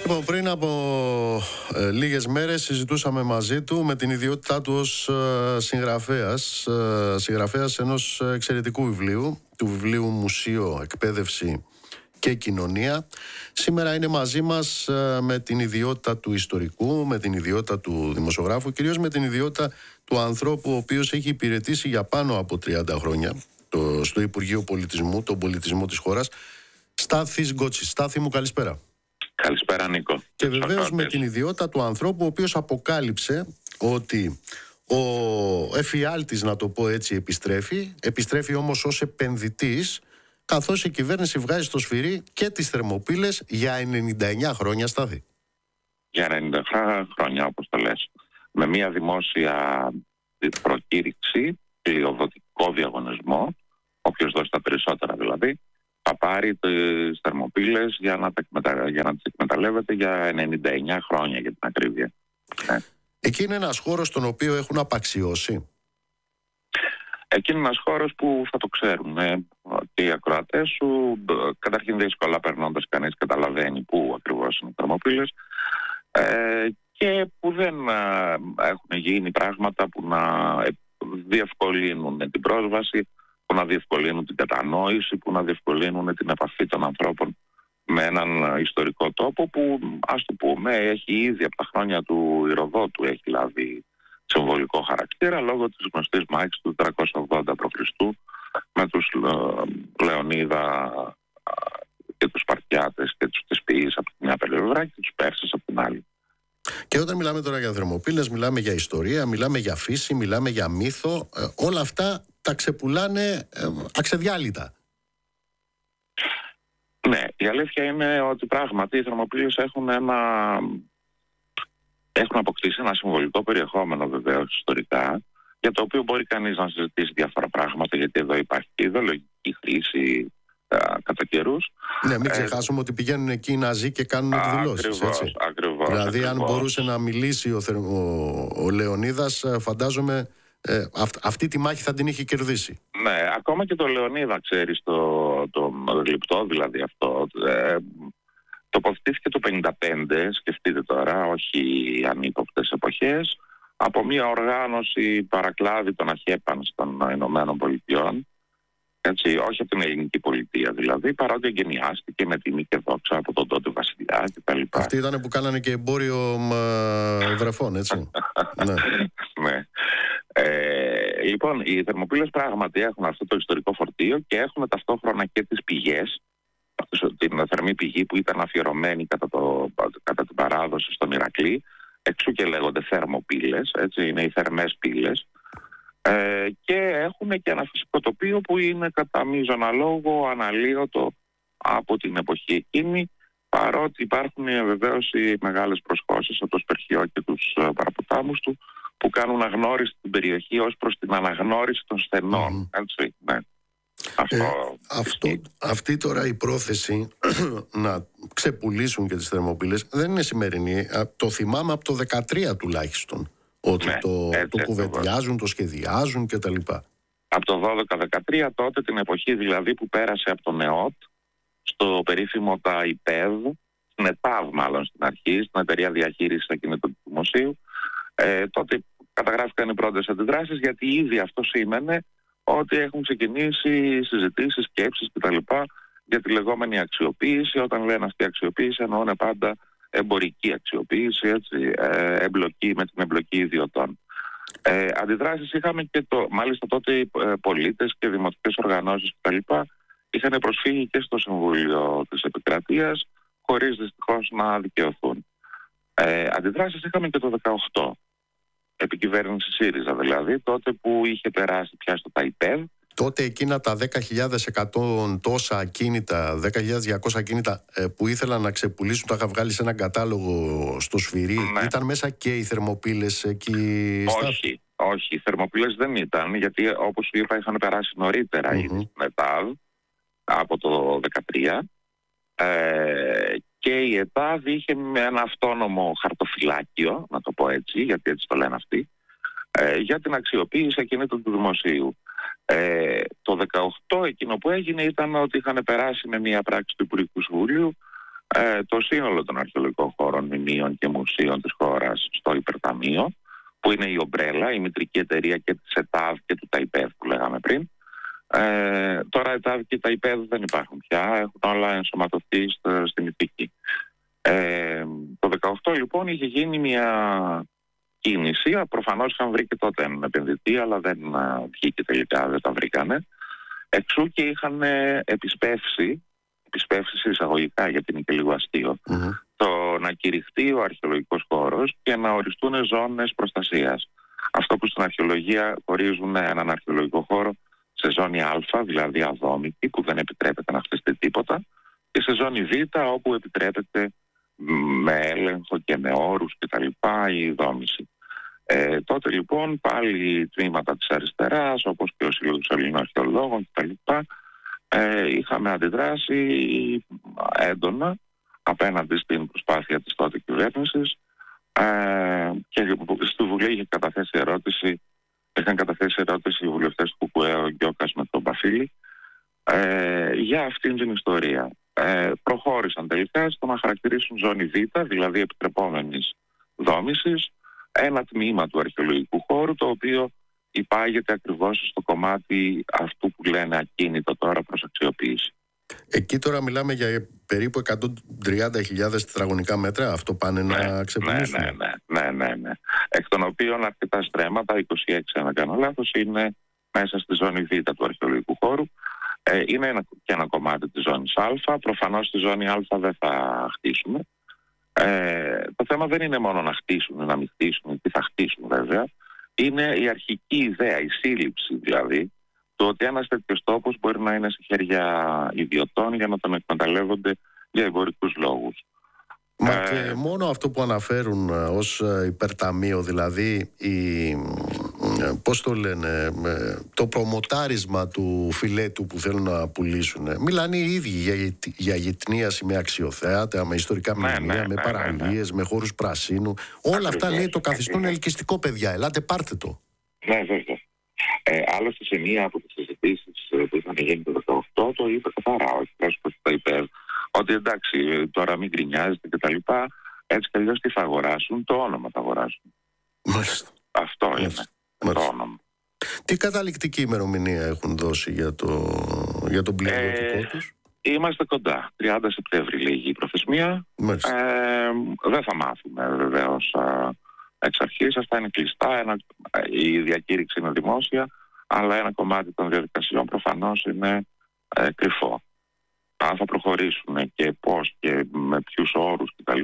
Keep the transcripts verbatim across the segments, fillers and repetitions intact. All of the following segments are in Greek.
Λοιπόν, πριν από ε, λίγες μέρες συζητούσαμε μαζί του με την ιδιότητά του ως ε, συγγραφέας, ε, συγγραφέας ενός εξαιρετικού βιβλίου, του βιβλίου Μουσείο, Εκπαίδευση και Κοινωνία. Σήμερα είναι μαζί μας ε, με την ιδιότητα του ιστορικού, με την ιδιότητα του δημοσιογράφου, κυρίως με την ιδιότητα του ανθρώπου ο οποίος έχει υπηρετήσει για πάνω από τριάντα χρόνια το, στο Υπουργείο Πολιτισμού, τον πολιτισμό της χώρας. Στάθης Γκότσης. Στάθη μου, καλησπέρα. Καλησπέρα, Νίκο. Και βεβαίως με την ιδιότητα του ανθρώπου ο οποίος αποκάλυψε ότι ο εφιάλτης, να το πω έτσι, επιστρέφει, επιστρέφει όμως ως επενδυτής, καθώς η κυβέρνηση βγάζει στο σφυρί και τις Θερμοπύλες για ενενήντα εννέα χρόνια, Στάθη. Για ενενήντα χρόνια, όπως το λες. Με μια δημόσια προκήρυξη, πλειοδοτικό διαγωνισμό, όποιος δώσει τα περισσότερα δηλαδή, θα πάρει τις Θερμοπύλες για να, τα, για να τις εκμεταλλεύεται για ενενήντα εννέα χρόνια, για την ακρίβεια. Ναι. Εκεί είναι ένας χώρος τον οποίο έχουν απαξιώσει. Εκεί είναι ένας χώρος που θα το ξέρουν ε, και οι ακροατές σου. Καταρχήν δύσκολα περνώντας κανείς καταλαβαίνει πού ακριβώς είναι οι Θερμοπύλες ε, και που δεν ε, έχουν γίνει πράγματα που να διευκολύνουν την πρόσβαση, που να διευκολύνουν την κατανόηση, που να διευκολύνουν την επαφή των ανθρώπων με έναν ιστορικό τόπο που, ας το πούμε, έχει ήδη από τα χρόνια του Ηροδότου έχει λάβει συμβολικό χαρακτήρα λόγω της γνωστής μάχης του τριακόσια ογδόντα προ Χριστού με τους ε, Λεωνίδα και τους Σπαρτιάτες και τους Θεσποιείς από την μια πλευρά και τους Πέρσες από την άλλη. Και όταν μιλάμε τώρα για Θερμοπύλες, μιλάμε για ιστορία, μιλάμε για φύση, μιλάμε για μύθο. Ε, όλα αυτά τα ξεπουλάνε ε, αξεδιάλυτα. Ναι, η αλήθεια είναι ότι πράγματι οι Θερμοπύλες έχουν ένα... έχουν αποκτήσει ένα συμβολικό περιεχόμενο βεβαίως ιστορικά, για το οποίο μπορεί κανείς να συζητήσει διάφορα πράγματα, γιατί εδώ υπάρχει και ιδεολογική χρήση α, κατά καιρούς. Ναι, μην ξεχάσουμε ε, ότι πηγαίνουν εκεί οι Ναζί και κάνουν εκδηλώσεις. Ακριβώς, έτσι. Ακριβώς. Δηλαδή, ακριβώς. αν μπορούσε να μιλήσει ο, ο, ο Λεωνίδας, φαντάζομαι ε, αυ, αυτή τη μάχη θα την είχε κερδίσει. Ναι, ακόμα και το Λεωνίδα, ξέρεις, το, το γλυπτό δηλαδή αυτό, ε, τοποθετήθηκε το πενήντα πέντε, σκεφτείτε τώρα, όχι ανύποπτες εποχές, από μια οργάνωση παρακλάδι των Αχέπαν των Ηνωμένων Πολιτειών, έτσι, όχι από την ελληνική πολιτεία δηλαδή, παρότι εγκαινιάστηκε με τιμή και δόξα από τον τότε βασιλιά κτλ. Αυτοί ήταν που κάνανε και εμπόριο ε, βρεφών, έτσι. Ναι. Ναι. Ε, λοιπόν, οι Θερμοπύλες πράγματι έχουν αυτό το ιστορικό φορτίο και έχουν ταυτόχρονα και τις πηγές, την θερμή πηγή που ήταν αφιερωμένη κατά, το, κατά την παράδοση στον Ηρακλή, εξού και λέγονται Θερμοπύλες, έτσι, είναι οι θερμές πύλες, ε, και έχουν και ένα φυσικό τοπίο που είναι κατά μείζωνα λόγο αναλύωτο από την εποχή εκείνη, παρότι υπάρχουν βεβαίως οι μεγάλες προσχώσεις από το Σπερχιό και τους παραποτάμους του που κάνουν αγνώριση την περιοχή ως προς την αναγνώριση των στενών, mm. έτσι, ναι. Αυτό, ε, αυτό, αυτή τώρα η πρόθεση να ξεπουλήσουν και τις Θερμοπύλες δεν είναι σημερινή. Το θυμάμαι από το δεκατρία τουλάχιστον, ότι ναι, το, έτσι, το κουβεντιάζουν, το σχεδιάζουν κτλ. Από το δώδεκα δεκατρία, τότε την εποχή δηλαδή που πέρασε από το ΝΕΟΤ στο περίφημο τα ΙΠΕΔ, στην ΕΤΑΒ μάλλον στην αρχή, στην Εταιρεία Διαχείρισης Ακινήτων του Δημοσίου, ε, τότε καταγράφηκαν οι πρώτες αντιδράσεις, γιατί ήδη αυτό σήμαινε ότι έχουν ξεκινήσει συζητήσεις, σκέψεις κτλ. Για τη λεγόμενη αξιοποίηση. Όταν λένε αυτή αξιοποίηση, εννοούν πάντα εμπορική αξιοποίηση, έτσι, ε, εμπλοκή με την εμπλοκή ιδιωτών. Ε, αντιδράσεις είχαμε και το, μάλιστα τότε οι ε, πολίτες και δημοτικές οργανώσεις κτλ. Είχαν προσφύγει και στο Συμβούλιο της Επικρατείας, χωρίς δυστυχώς να δικαιωθούν. Ε, αντιδράσεις είχαμε και το δεκαοκτώ. Επικυβέρνηση ΣΥΡΙΖΑ δηλαδή, τότε που είχε περάσει πια στο ΤΑΙΠΕΔ. Τότε εκείνα τα δέκα χιλιάδες εκατό τόσα ακίνητα, δέκα χιλιάδες διακόσια ακίνητα ε, που ήθελαν να ξεπουλήσουν, τα είχα βγάλει σε έναν κατάλογο στο σφυρί. Ναι. Ήταν μέσα και οι Θερμοπύλες εκεί? Όχι, όχι, οι Θερμοπύλες δεν ήταν, γιατί όπως σου είπα είχαν περάσει νωρίτερα mm-hmm. ήδη στην ΕΤΑΔ από το δεκατρία. Ε, και η ΕΤΑΔ είχε με ένα αυτόνομο χαρτοφυλάκιο, να το πω έτσι, γιατί έτσι το λένε αυτοί, ε, για την αξιοποίηση ακινήτων του δημοσίου. Ε, το δεκαοκτώ εκείνο που έγινε ήταν ότι είχαν περάσει με μια πράξη του Υπουργικού Συμβουλίου ε, το σύνολο των αρχαιολογικών χώρων, μνημείων και μουσείων της χώρας στο Υπερταμείο, που είναι η Ομπρέλα, η μητρική εταιρεία και της ΕΤΑΒ και του ΤΑΙΠΕΔ που λέγαμε πριν. Ε, τώρα ΕΤΑΒ και ΤΑΙΠΕΔ δεν υπάρχουν πια, έχουν όλα ενσωματωθεί στο, στην ηθική. Ε, το δεκαοκτώ λοιπόν είχε γίνει μια κίνηση, προφανώς είχαν βρει και τότε έναν επενδυτή, αλλά δεν βγήκε τελικά, δεν τα βρήκανε. Εξού και είχαν επισπεύσει, επισπεύσει εισαγωγικά, γιατί είναι και λίγο αστείο, mm-hmm. το να κηρυχτεί ο αρχαιολογικός χώρος και να οριστούν ζώνες προστασίας. Αυτό που στην αρχαιολογία ορίζουν έναν αρχαιολογικό χώρο σε ζώνη Α, δηλαδή αδόμητη, που δεν επιτρέπεται να χτιστεί τίποτα, και σε ζώνη Β, όπου επιτρέπεται με έλεγχο και με όρους και τα λοιπά η δόμηση. Ε, τότε λοιπόν πάλι τμήματα της αριστεράς, όπως και ο Σύλλογος Ελλήνων Αρχαιολόγων και τα λοιπά, ε, είχαμε αντιδράσει έντονα απέναντι στην προσπάθεια της τότε κυβέρνησης, ε, και στη Βουλή είχε καταθέσει ερώτηση, είχαν καταθέσει ερώτηση οι βουλευτές του ΚΚΕ, ο Γκιόκας με τον Παφίλη, ε, για αυτήν την ιστορία. Ε, προχώρησαν τελικά στο να χαρακτηρίσουν ζώνη Β, δηλαδή επιτρεπόμενης δόμησης, ένα τμήμα του αρχαιολογικού χώρου, το οποίο υπάγεται ακριβώς στο κομμάτι αυτού που λένε ακίνητο τώρα προς αξιοποίηση. Εκεί τώρα μιλάμε για περίπου εκατόν τριάντα χιλιάδες τετραγωνικά μέτρα, αυτό πάνε ναι, να ξεπεράσουν. Ναι, ναι, ναι, ναι, ναι. Εκ των οποίων αρκετά στρέμματα, είκοσι έξι αν δεν κάνω λάθος, είναι μέσα στη ζώνη Β του αρχαιολογικού χώρου. Ε, είναι ένα, και ένα κομμάτι της ζώνης Α. Προφανώς στη ζώνη Α δεν θα χτίσουμε. Ε, το θέμα δεν είναι μόνο να χτίσουν, να μην χτίσουν, τι θα χτίσουν βέβαια. Είναι η αρχική ιδέα, η σύλληψη δηλαδή, το ότι ένας τέτοιος τόπος μπορεί να είναι σε χέρια ιδιωτών για να τον εκμεταλλεύονται για εμπορικούς λόγους. Μα ε, και μόνο αυτό που αναφέρουν ως υπερταμείο, δηλαδή η, πώς το λένε, το προμοτάρισμα του φιλέτου που θέλουν να πουλήσουν. Μιλάνε οι ίδιοι για, για γυτνίαση με αξιοθέατα, με ιστορικά μνημεία, ναι, ναι, με ναι, παραλίες, ναι, ναι. με χώρους πρασίνου. Όλα ακριβώς, αυτά λέει το καθιστούν ελκυστικό, παιδιά. Ελάτε πάρτε το. Ναι, βέβαια. Ε, άλλωστε σε μία από τις συζητήσεις που είχαν γίνει το δεκαοκτώ το είπε καθαρά, όχι πρόσωπος το υπέρ, ότι εντάξει τώρα μην γκρινιάζετε και τα λοιπά, έτσι κι αλλιώς τι θα αγοράσουν, το όνομα θα αγοράσουν. Μάλιστα. Αυτό Μάλιστα. είναι Μάλιστα. το όνομα. Τι καταληκτική ημερομηνία έχουν δώσει για, το, για τον πληρωματικό ε, τους? Είμαστε κοντά, τριάντα Σεπτέμβρη λίγη η προθεσμία. Ε, δεν θα μάθουμε βεβαίως εξ αρχής, αυτά είναι κλειστά, ένα, η διακήρυξη είναι δημόσια, αλλά ένα κομμάτι των διαδικασιών προφανώς είναι ε, κρυφό. Αν θα προχωρήσουν και πώς και με ποιους όρους κτλ.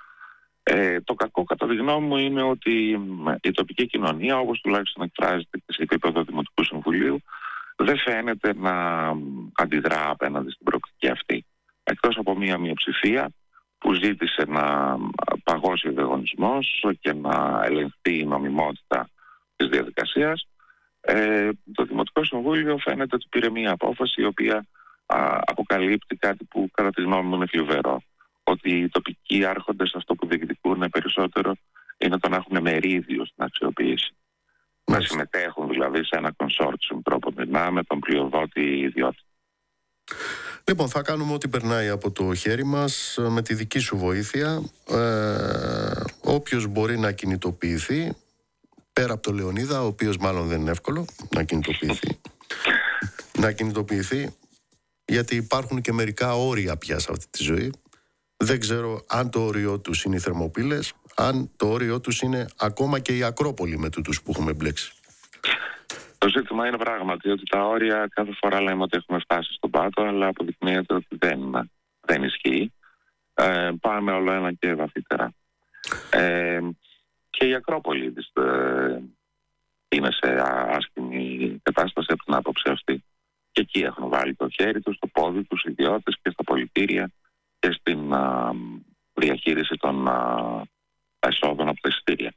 Ε, το κακό κατά τη γνώμη μου είναι ότι η τοπική κοινωνία, όπως τουλάχιστον εκφράζεται και σε επίπεδο Δημοτικού Συμβουλίου, δεν φαίνεται να αντιδρά απέναντι στην προοπτική αυτή. Εκτός από μία μειοψηφία που ζήτησε να παγώσει ο διαγωνισμός και να ελεγχθεί η νομιμότητα της διαδικασίας, ε, το Δημοτικό Συμβούλιο φαίνεται ότι πήρε μία απόφαση η οποία α, αποκαλύπτει κάτι που κατά τη γνώμη μου είναι θλιβερό. Ότι οι τοπικοί άρχοντες αυτό που διεκδικούν περισσότερο είναι το να έχουν μερίδιο στην αξιοποίηση. Να συμμετέχουν δηλαδή σε ένα consortium τρόπο με τον πλειοδότη ιδιώτη. Λοιπόν, θα κάνουμε ό,τι περνάει από το χέρι μας με τη δική σου βοήθεια. Ε, όποιος μπορεί να κινητοποιηθεί, πέρα από το Λεωνίδα, ο οποίος μάλλον δεν είναι εύκολο να κινητοποιηθεί, να κινητοποιηθεί, γιατί υπάρχουν και μερικά όρια πια σε αυτή τη ζωή. Δεν ξέρω αν το όριό τους είναι οι Θερμοπύλες, αν το όριό τους είναι ακόμα και η Ακρόπολη με τούτους που έχουμε μπλέξει. Το ζήτημα είναι πράγματι ότι τα όρια κάθε φορά λέμε ότι έχουμε φτάσει στον πάτο, αλλά αποδεικνύεται ότι δεν, δεν ισχύει. Ε, πάμε όλο ένα και βαθύτερα. Ε, και η Ακρόπολη ε, είναι σε άσχημη κατάσταση από την άποψη αυτή. Και εκεί έχουν βάλει το χέρι τους, το πόδι τους, οι ιδιώτες και στα πολιτήρια και στην α, διαχείριση των α, εσόδων από τα εισιτήρια.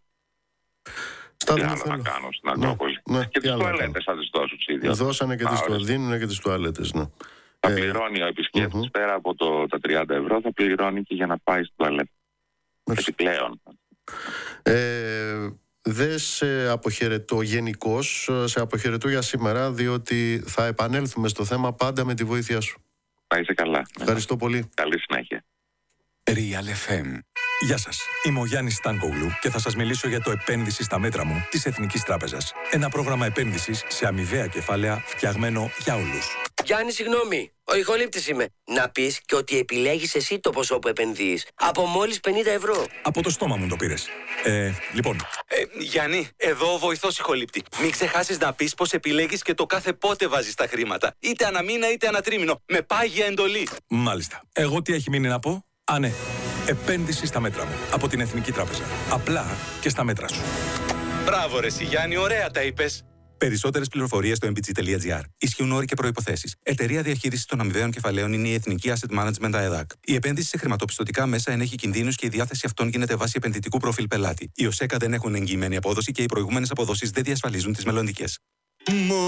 Στα τι άλλο να κάνουν στην Ακρόπολη. Ναι, ναι, και τις τουαλέτες θα τις δώσουν τους ιδιώτες. Δώσανε και τις τουαλέτες, δίνουν και τις τουαλέτες, ναι. Θα πληρώνει ο επισκέπτης uh-huh. πέρα από το, τα τριάντα ευρώ, θα πληρώνει και για να πάει στην τουαλέτα. Επιπλέον. Ε, δεν σε αποχαιρετώ γενικώς, σε αποχαιρετώ για σήμερα, διότι θα επανέλθουμε στο θέμα πάντα με τη βοήθειά σου. Θα είσαι καλά. Ευχαριστώ πολύ. Καλή συνέχεια. Real εφ εμ. Γεια σας, είμαι ο Γιάννης Στάνκογλου και θα σας μιλήσω για το επένδυση στα μέτρα μου της Εθνικής Τράπεζας. Ένα πρόγραμμα επένδυσης σε αμοιβαία κεφάλαια φτιαγμένο για όλους. Γιάννη, συγγνώμη. Ο ηχολήπτης είμαι. Να πεις και ότι επιλέγεις εσύ το ποσό που επενδύεις. Από μόλις πενήντα ευρώ. Από το στόμα μου το πήρες. Ε, λοιπόν. Ε, Γιάννη, εδώ ο βοηθός ηχολήπτη. Μην ξεχάσεις να πεις πως επιλέγεις και το κάθε πότε βάζεις τα χρήματα. Είτε ανά μήνα είτε ανά τρίμηνο. Με πάγια εντολή. Μάλιστα. Εγώ τι έχει μείνει να πω? Α, ναι. Επένδυση στα μέτρα μου. Από την Εθνική Τράπεζα. Απλά και στα μέτρα σου. Μπράβο ρε εσύ, Γιάννη, ωραία τα είπες. Περισσότερες πληροφορίες στο εμ πι τζι τελεία τζι άρ. Ισχύουν όροι και προϋποθέσεις. Εταιρεία διαχείρισης των αμοιβαίων κεφαλαίων είναι η Εθνική Asset Management ΑΕΔΑΚ. Η επένδυση σε χρηματοπιστωτικά μέσα ενέχει κινδύνους και η διάθεση αυτών γίνεται βάσει επενδυτικού προφίλ πελάτη. Οι ΟΣΕΚΑ δεν έχουν εγγυημένη απόδοση και οι προηγούμενες αποδόσεις δεν διασφαλίζουν τις μελλοντικές.